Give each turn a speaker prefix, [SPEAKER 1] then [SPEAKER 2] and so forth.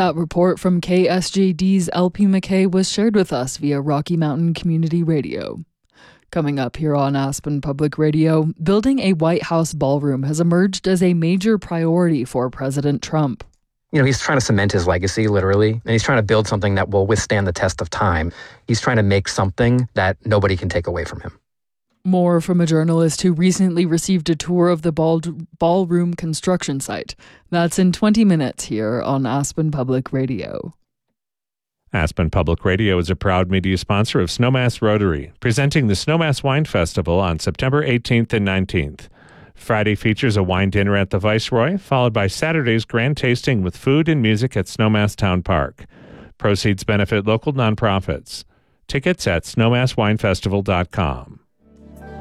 [SPEAKER 1] That report from KSJD's LP McKay was shared with us via Rocky Mountain Community Radio. Coming up here on Aspen Public Radio, building a White House ballroom has emerged as a major priority for President Trump.
[SPEAKER 2] He's trying to cement his legacy, literally, and he's trying to build something that will withstand the test of time. He's trying to make something that nobody can take away from him.
[SPEAKER 1] More from a journalist who recently received a tour of the ballroom construction site. That's in 20 minutes here on Aspen Public Radio.
[SPEAKER 3] Aspen Public Radio is a proud media sponsor of Snowmass Rotary, presenting the Snowmass Wine Festival on September 18th and 19th. Friday features a wine dinner at the Viceroy, followed by Saturday's grand tasting with food and music at Snowmass Town Park. Proceeds benefit local nonprofits. Tickets at snowmasswinefestival.com.